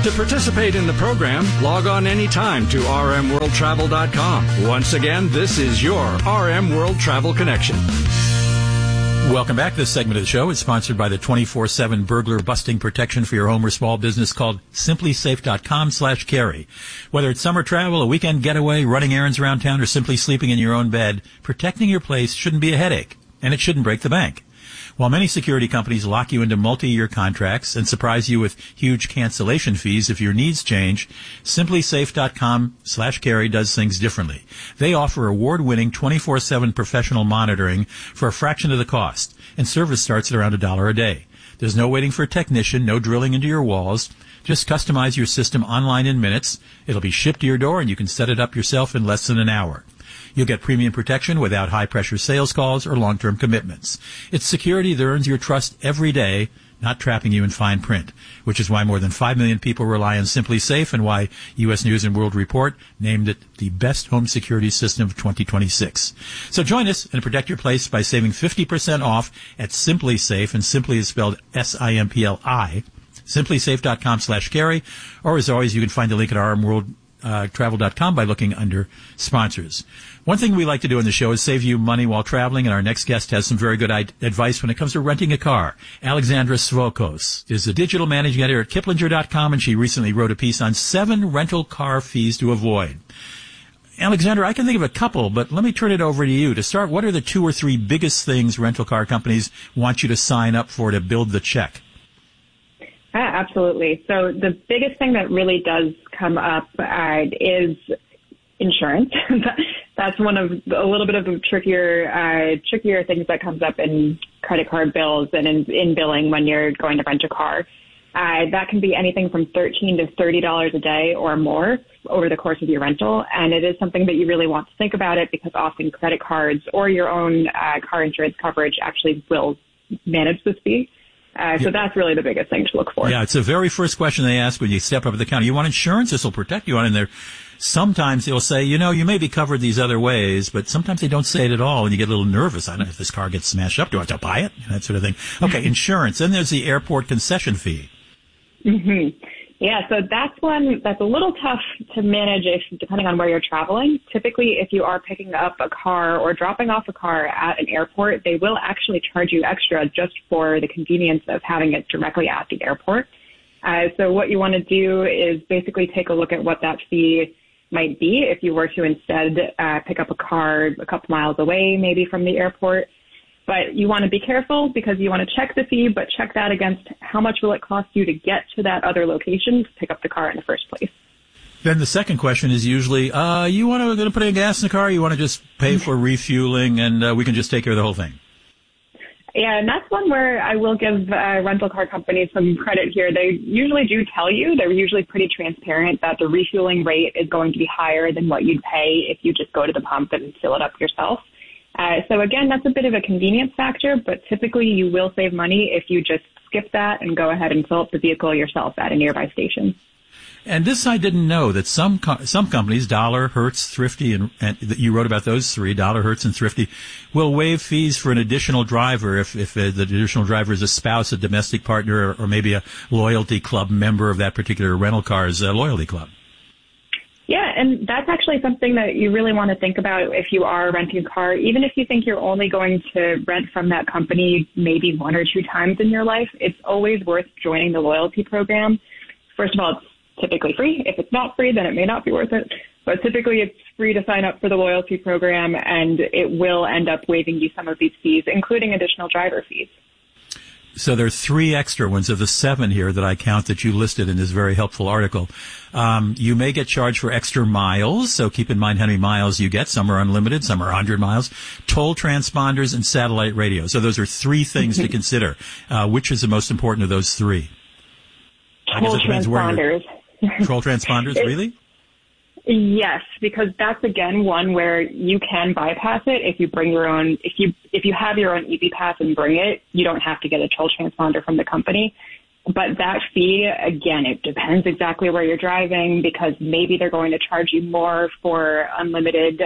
To participate in the program, log on anytime to rmworldtravel.com. Once again, this is your RM World Travel Connection. Welcome back. This segment of the show is sponsored by the 24/7 burglar busting protection for your home or small business called simplysafe.com/carry. Whether it's summer travel, a weekend getaway, running errands around town, or simply sleeping in your own bed, protecting your place shouldn't be a headache, and it shouldn't break the bank. While many security companies lock you into multi-year contracts and surprise you with huge cancellation fees if your needs change, simplysafe.com/carry does things differently. They offer award-winning 24/7 professional monitoring for a fraction of the cost, and service starts at around $1 a day. There's no waiting for a technician, no drilling into your walls. Just customize your system online in minutes. It'll be shipped to your door, and you can set it up yourself in less than an hour. You'll get premium protection without high-pressure sales calls or long-term commitments. It's security that earns your trust every day, not trapping you in fine print, which is why more than 5 million people rely on Simply Safe and why U.S. News & World Report named it the best home security system of 2026. So join us and protect your place by saving 50% off at Simply Safe, and Simply is spelled S-I-M-P-L-I, simplysafe.com/carry, or as always, you can find the link at rmworldtravel.com by looking under sponsors. One thing we like to do on the show is save you money while traveling, and our next guest has some very good advice when it comes to renting a car. Alexandra Svokos is a digital managing editor at Kiplinger.com, and she recently wrote a piece on 7 rental car fees to avoid. Alexandra, I can think of a couple, but let me turn it over to you. To start, what are the 2 or 3 biggest things rental car companies want you to sign up for to build the check? Absolutely. So the biggest thing that really does come up is insurance. That's one of a little bit of the trickier things that comes up in credit card bills and in billing when you're going to rent a car. That can be anything from $13 to $30 a day or more over the course of your rental. And it is something that you really want to think about it, because often credit cards or your own car insurance coverage actually will manage this fee. So that's really the biggest thing to look for. Yeah, it's the very first question they ask when you step up at the counter. You want insurance? This will protect you on in there. Sometimes they'll say, you may be covered these other ways, but sometimes they don't say it at all, and you get a little nervous. I don't know if this car gets smashed up. Do I have to buy it? That sort of thing. Okay, insurance. Then there's the airport concession fee. Mm-hmm. Yeah, so that's one that's a little tough to manage depending on where you're traveling. Typically, if you are picking up a car or dropping off a car at an airport, they will actually charge you extra just for the convenience of having it directly at the airport. So what you want to do is basically take a look at what that fee might be if you were to instead pick up a car a couple miles away, maybe from the airport. But you want to be careful, because you want to check the fee, but check that against how much will it cost you to get to that other location to pick up the car in the first place. Then the second question is usually, you want to put in gas in the car? You want to just pay for refueling, and we can just take care of the whole thing? Yeah, and that's one where I will give rental car companies some credit here. They usually do tell you, they're usually pretty transparent, that the refueling rate is going to be higher than what you'd pay if you just go to the pump and fill it up yourself. So again, that's a bit of a convenience factor, but typically you will save money if you just skip that and go ahead and fill up the vehicle yourself at a nearby station. And this I didn't know, that some companies, Dollar, Hertz, Thrifty, and you wrote about those 3, Dollar, Hertz, and Thrifty, will waive fees for an additional driver if the additional driver is a spouse, a domestic partner, or maybe a loyalty club member of that particular rental car's loyalty club. Yeah, and that's actually something that you really want to think about if you are renting a car. Even if you think you're only going to rent from that company maybe 1 or 2 times in your life, it's always worth joining the loyalty program. First of all, it's typically free. If it's not free, then it may not be worth it. But typically it's free to sign up for the loyalty program, and it will end up waiving you some of these fees, including additional driver fees. So there are 3 extra ones of the 7 here that I count that you listed in this very helpful article. You may get charged for extra miles, so keep in mind how many miles you get. Some are unlimited, some are 100 miles. Toll transponders and satellite radio. So those are 3 things to consider. Which is the most important of those 3? Toll transponders. Toll transponders, really? Yes, because that's again one where you can bypass it if you bring your own. If you have your own Easy Pass and bring it, you don't have to get a toll transponder from the company. But that fee, again, it depends exactly where you're driving, because maybe they're going to charge you more for unlimited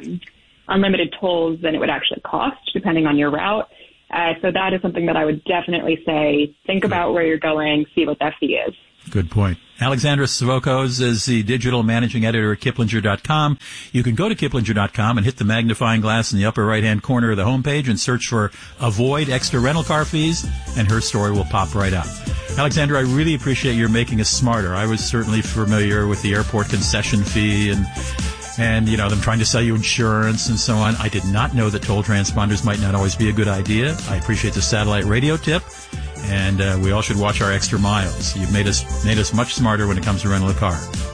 tolls than it would actually cost, depending on your route. So that is something that I would definitely say, think about where you're going, see what that fee is. Good point. Alexandra Savokos is the digital managing editor at Kiplinger.com. You can go to Kiplinger.com and hit the magnifying glass in the upper right-hand corner of the homepage and search for Avoid Extra Rental Car Fees, and her story will pop right up. Alexandra, I really appreciate your making us smarter. I was certainly familiar with the airport concession fee and you know, them trying to sell you insurance and so on. I did not know that toll transponders might not always be a good idea. I appreciate the satellite radio tip. And we all should watch our extra miles. You've made us much smarter when it comes to renting a car.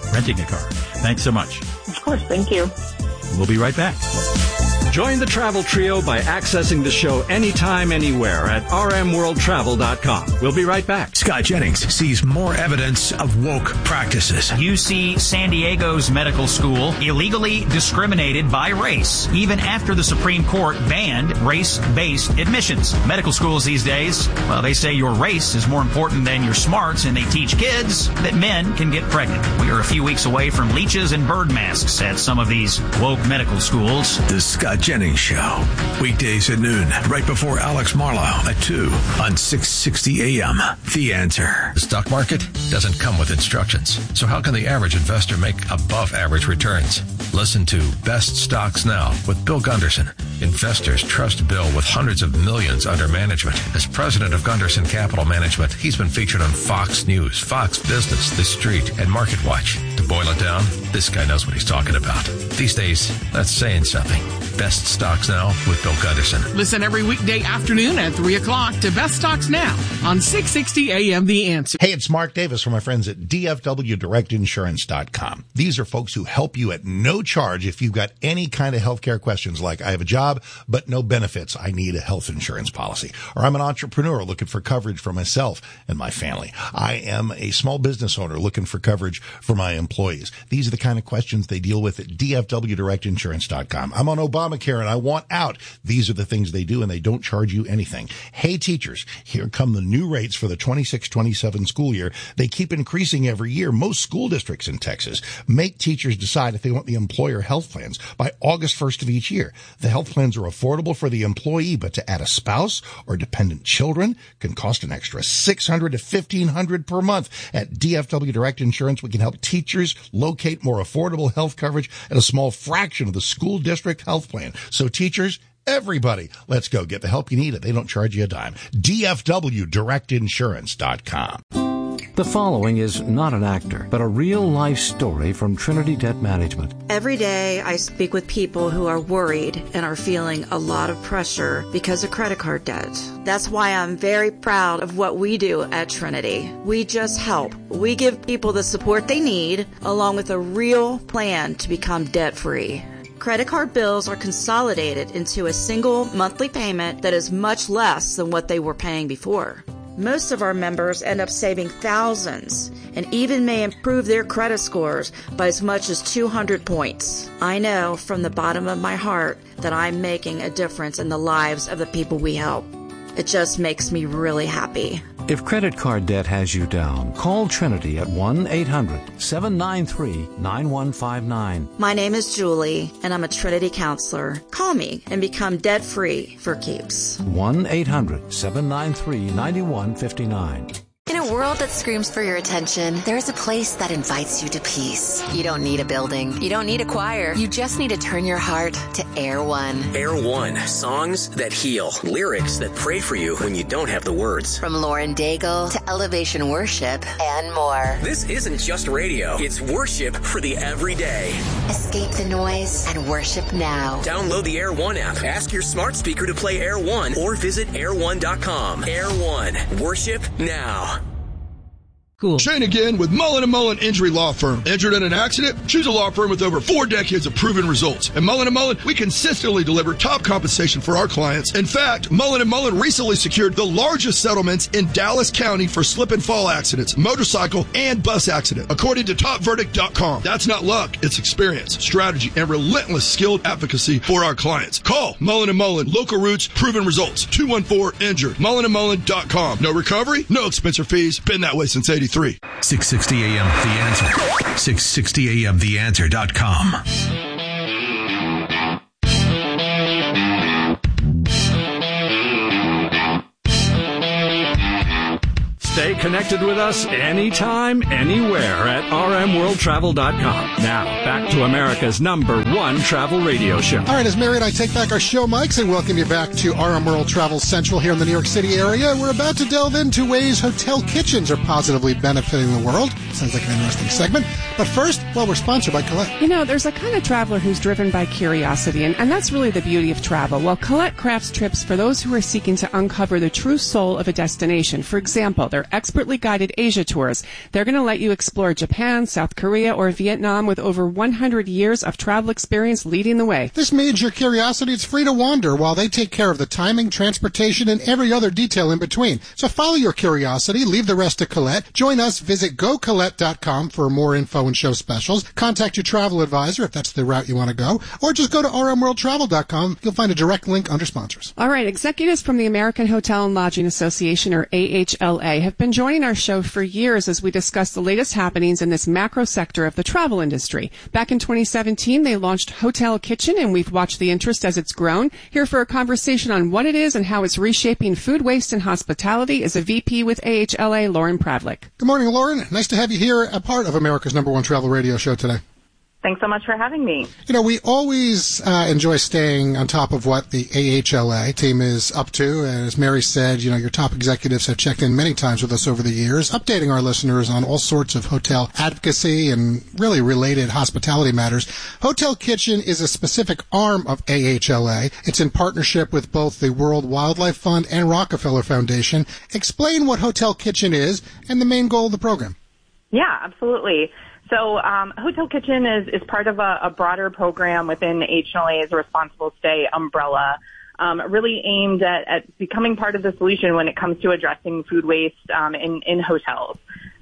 Thanks so much. Of course, thank you. We'll be right back. Join the Travel Trio by accessing the show anytime, anywhere at rmworldtravel.com. We'll be right back. Scott Jennings sees more evidence of woke practices. UC San Diego's medical school illegally discriminated by race, even after the Supreme Court banned race-based admissions. Medical schools these days, well, they say your race is more important than your smarts, and they teach kids that men can get pregnant. We are a few weeks away from leeches and bird masks at some of these woke medical schools. The Scott Jennings Show, weekdays at noon, right before Alex Marlowe at 2 on 660 AM. The Answer. The stock market doesn't come with instructions, so how can the average investor make above average returns? Listen to Best Stocks Now with Bill Gunderson. Investors trust Bill with hundreds of millions under management. As president of Gunderson Capital Management, he's been featured on Fox News, Fox Business, The Street, and Market Watch. To boil it down, this guy knows what he's talking about. These days, that's saying something. Best Stocks Now with Bill Gunderson. Listen every weekday afternoon at 3 o'clock to Best Stocks Now on 660 AM The Answer. Hey, it's Mark Davis from my friends at DFWDirectInsurance.com. These are folks who help you at no charge if you've got any kind of healthcare questions like, I have a job, but no benefits. I need a health insurance policy. Or I'm an entrepreneur looking for coverage for myself and my family. I am a small business owner looking for coverage for my employees. These are the kind of questions they deal with at DFWDirectInsurance.com. I'm on Obamacare and I want out. These are the things they do, and they don't charge you anything. Hey, teachers, here come the new rates for the 26-27 school year. They keep increasing every year. Most school districts in Texas make teachers decide if they want the employer health plans by August 1st of each year. The health plans are affordable for the employee, but to add a spouse or dependent children can cost an extra $600 to $1,500 per month. At DFW Direct Insurance, we can help teachers locate more affordable health coverage at a small fraction of the school district health plan. So teachers, everybody, let's go get the help you need. They don't charge you a dime. DFWDirectInsurance.com. The following is not an actor, but a real-life story from Trinity Debt Management. Every day I speak with people who are worried and are feeling a lot of pressure because of credit card debt. That's why I'm very proud of what we do at Trinity. We just help. We give people the support they need, along with a real plan to become debt-free. Credit card bills are consolidated into a single monthly payment that is much less than what they were paying before. Most of our members end up saving thousands and even may improve their credit scores by as much as 200 points. I know from the bottom of my heart that I'm making a difference in the lives of the people we help. It just makes me really happy. If credit card debt has you down, call Trinity at 1-800-793-9159. My name is Julie, and I'm a Trinity counselor. Call me and become debt-free for keeps. 1-800-793-9159. In a world that screams for your attention, there's a place that invites you to peace. You don't need a building. You don't need a choir. You just need to turn your heart to Air One. Air One. Songs that heal. Lyrics that pray for you when you don't have the words. From Lauren Daigle to Elevation Worship and more. This isn't just radio. It's worship for the everyday. Escape the noise and worship now. Download the Air One app. Ask your smart speaker to play Air One or visit air1.com. Air One. Worship now. Cool. Shane again with Mullen & Mullen Injury Law Firm. Injured in an accident? Choose a law firm with over 4 decades of proven results. At Mullen & Mullen, we consistently deliver top compensation for our clients. In fact, Mullen & Mullen recently secured the largest settlements in Dallas County for slip and fall accidents, motorcycle, and bus accident, according to TopVerdict.com. That's not luck. It's experience, strategy, and relentless skilled advocacy for our clients. Call Mullen & Mullen. Local roots, proven results. 214-INJURED. MullenandMullen.com. No recovery, no expense or fees. Been that way since 83. 660 AM The Answer. 660 AM TheAnswer.com. Stay connected with us anytime, anywhere at rmworldtravel.com. Now, back to America's #1 travel radio show. All right, as Mary and I take back our show mics and welcome you back to RM World Travel Central here in the New York City area, we're about to delve into ways hotel kitchens are positively benefiting the world. Sounds like an interesting segment. But first, well, we're sponsored by Colette. You know, there's a kind of traveler who's driven by curiosity, and that's really the beauty of travel. Well, Colette crafts trips for those who are seeking to uncover the true soul of a destination. For example, their expertly guided Asia tours. They're going to let you explore Japan, South Korea, or Vietnam with over 100 years of travel experience leading the way. This means your curiosity is free to wander while they take care of the timing, transportation, and every other detail in between. So follow your curiosity, leave the rest to Colette. Join us, visit GoColette.com for more info and show specials. Contact your travel advisor if that's the route you want to go, or just go to rmworldtravel.com. You'll find a direct link under sponsors. All right, executives from the American Hotel and Lodging Association, or AHLA, have been joining our show for years as we discuss the latest happenings in this macro sector of the travel industry. Back in 2017, they launched Hotel Kitchen, and we've watched the interest as it's grown. Here for a conversation on what it is and how it's reshaping food waste and hospitality is a VP with AHLA, Lauren Pradlick. Good morning, Lauren. Nice to have you here, a part of America's #1 travel radio show today. Thanks so much for having me. You know, we always enjoy staying on top of what the AHLA team is up to. As Mary said, you know, your top executives have checked in many times with us over the years, updating our listeners on all sorts of hotel advocacy and really related hospitality matters. Hotel Kitchen is a specific arm of AHLA. It's in partnership with both the World Wildlife Fund and Rockefeller Foundation. Explain what Hotel Kitchen is and the main goal of the program. Yeah, absolutely. So Hotel Kitchen is part of a broader program within HLA's Responsible Stay umbrella, really aimed at becoming part of the solution when it comes to addressing food waste in hotels.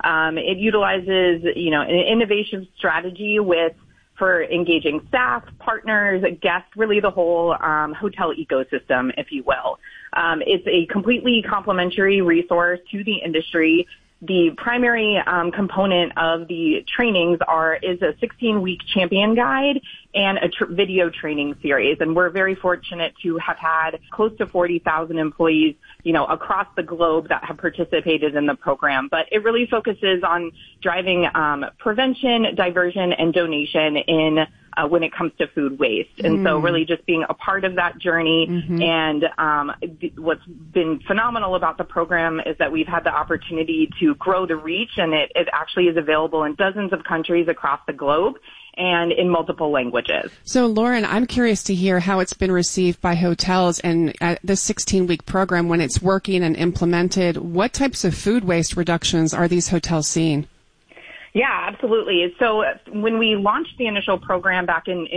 It utilizes, you know, an innovation strategy for engaging staff, partners, guests, really the whole hotel ecosystem, if you will. It's a completely complementary resource to the industry. The primary component of the trainings is a 16-week champion guide and a video training series. And we're very fortunate to have had close to 40,000 employees, you know, across the globe that have participated in the program. But it really focuses on driving prevention, diversion, and donation in when it comes to food waste. And so really just being a part of that journey. And what's been phenomenal about the program is that we've had the opportunity to grow the reach, and it actually is available in dozens of countries across the globe and in multiple languages. So, Lauren, I'm curious to hear how it's been received by hotels and this 16-week program when it's working and implemented. What types of food waste reductions are these hotels seeing? Yeah, absolutely. So when we launched the initial program back in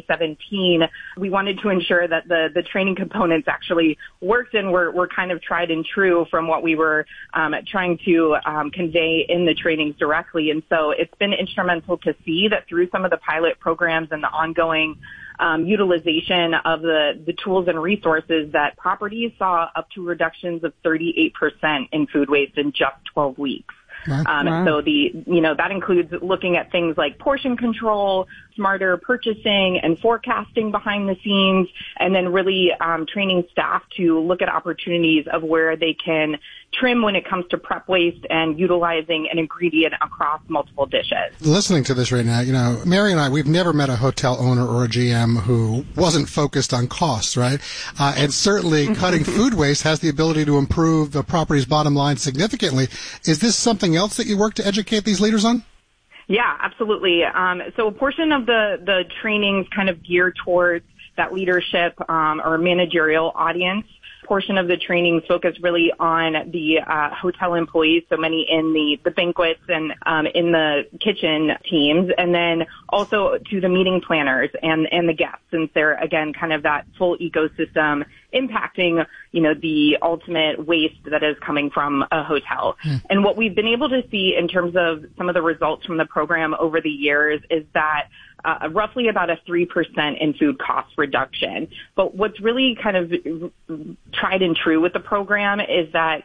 2017, we wanted to ensure that the training components actually worked and were kind of tried and true from what we were trying to convey in the trainings directly. And so it's been instrumental to see that through some of the pilot programs and the ongoing utilization of the tools and resources that properties saw up to reductions of 38% in food waste in just 12 weeks. Wow. So that includes looking at things like portion control, smarter purchasing and forecasting behind the scenes, and then really training staff to look at opportunities of where they can trim when it comes to prep waste and utilizing an ingredient across multiple dishes. Listening to this right now, you know, Mary and I, we've never met a hotel owner or a GM who wasn't focused on costs, right? And certainly cutting food waste has the ability to improve the property's bottom line significantly. Is this something else that you work to educate these leaders on? Yeah, absolutely. So a portion of the trainings kind of gear towards that leadership or managerial audience. Portion of the trainings focus really on the hotel employees, so many in the banquets and in the kitchen teams, and then also to the meeting planners and the guests, since they're, again, kind of that full ecosystem impacting, you know, the ultimate waste that is coming from a hotel. And what we've been able to see in terms of some of the results from the program over the years is that roughly about a 3% in food cost reduction. But what's really kind of tried and true with the program is that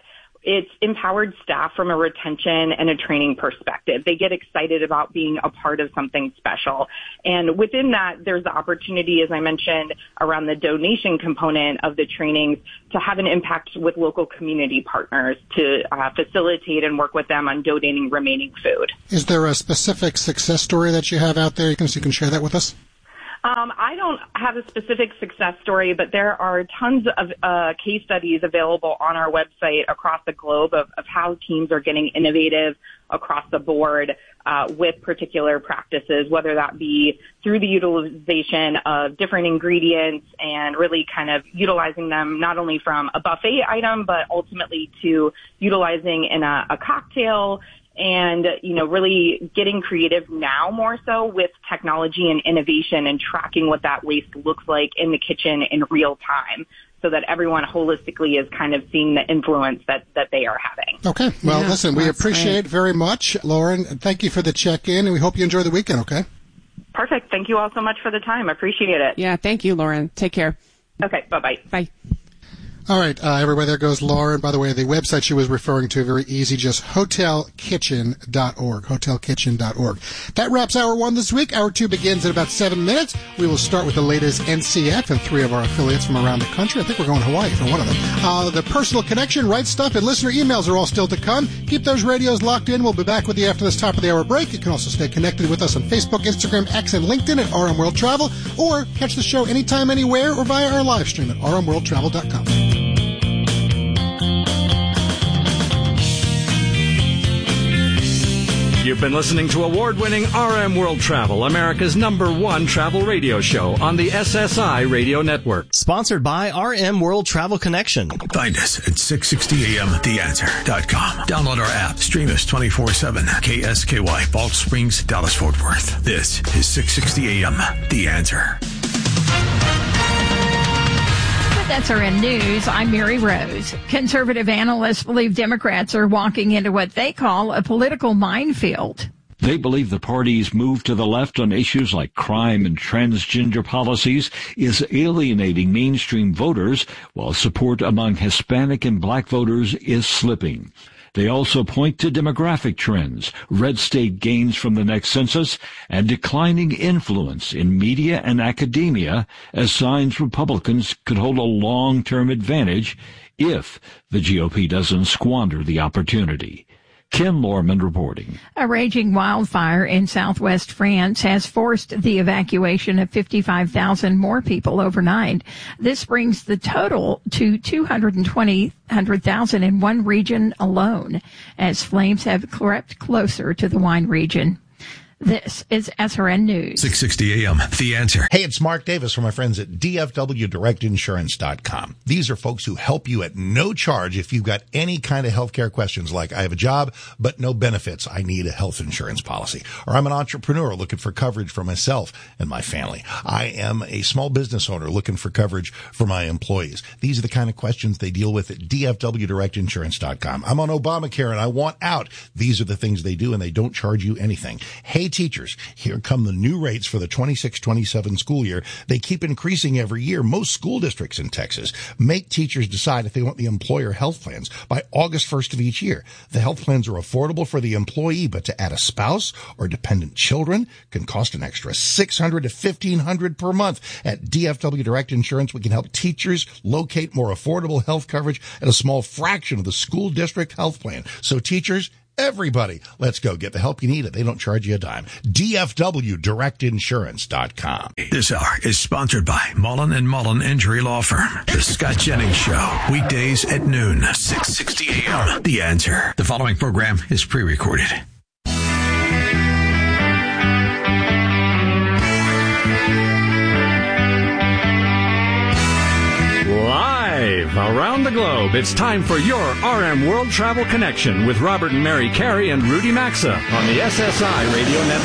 it's empowered staff from a retention and a training perspective. They get excited about being a part of something special. And within that, there's the opportunity, as I mentioned, around the donation component of the trainings to have an impact with local community partners to facilitate and work with them on donating remaining food. Is there a specific success story that you have out there? You can share that with us? I don't have a specific success story, but there are tons of case studies available on our website across the globe of how teams are getting innovative across the board with particular practices, whether that be through the utilization of different ingredients and really kind of utilizing them not only from a buffet item, but ultimately to utilizing in a cocktail. And, really getting creative now more so with technology and innovation and tracking what that waste looks like in the kitchen in real time so that everyone holistically is kind of seeing the influence that they are having. Okay. Well, listen, we appreciate very much, Lauren. Thank you for the check-in, and we hope you enjoy the weekend, okay? Perfect. Thank you all so much for the time. I appreciate it. Yeah, thank you, Lauren. Take care. Okay, bye-bye. Bye. All right, everybody, there goes Lauren. By the way, the website she was referring to, very easy, just hotelkitchen.org, hotelkitchen.org. That wraps Hour 1 this week. Hour 2 begins in about 7 minutes. We will start with the latest NCF and 3 of our affiliates from around the country. I think we're going to Hawaii for one of them. The Personal Connection, Right Stuff, and listener emails are all still to come. Keep those radios locked in. We'll be back with you after this top of the hour break. You can also stay connected with us on Facebook, Instagram, X, and LinkedIn at RM World Travel, or catch the show anytime, anywhere, or via our live stream at rmworldtravel.com. You've been listening to award-winning RM World Travel, America's #1 travel radio show on the SSI Radio Network. Sponsored by RM World Travel Connection. Find us at 660amtheanswer.com. Download our app. Stream us 24/7. KSKY, Balch Springs, Dallas, Fort Worth. This is 660 AM, The Answer. With SRN News, I'm Mary Rose. Conservative analysts believe Democrats are walking into what they call a political minefield. They believe the party's move to the left on issues like crime and transgender policies is alienating mainstream voters, while support among Hispanic and black voters is slipping. They also point to demographic trends, red state gains from the next census, and declining influence in media and academia as signs Republicans could hold a long-term advantage if the GOP doesn't squander the opportunity. Ken Lorman reporting. A raging wildfire in southwest France has forced the evacuation of 55,000 more people overnight. This brings the total to 220,000 in one region alone, as flames have crept closer to the wine region. This is SRN News. 660 AM, The Answer. Hey, it's Mark Davis from my friends at DFWDirectInsurance.com. These are folks who help you at no charge if you've got any kind of healthcare questions like, I have a job, but no benefits. I need a health insurance policy. Or I'm an entrepreneur looking for coverage for myself and my family. I am a small business owner looking for coverage for my employees. These are the kind of questions they deal with at DFWDirectInsurance.com. I'm on Obamacare and I want out. These are the things they do, and they don't charge you anything. Hey, teachers, here come the new rates for the 26-27 school year. They keep increasing every year. Most school districts in Texas make teachers decide if they want the employer health plans by August 1st of each year. The health plans are affordable for the employee, but to add a spouse or dependent children can cost an extra $600 to $1,500 per month. At DFW Direct Insurance, we can help teachers locate more affordable health coverage at a small fraction of the school district health plan. So teachers, everybody, let's go get the help you need. They don't charge you a dime. DFWDirectInsurance.com. This hour is sponsored by Mullen & Mullen Injury Law Firm. The Scott Jennings Show, weekdays at noon, 660 AM. The Answer. The following program is pre-recorded. Live around the globe, it's time for your RM World Travel Connection with Robert and Mary Carey and Rudy Maxa on the SSI Radio Network.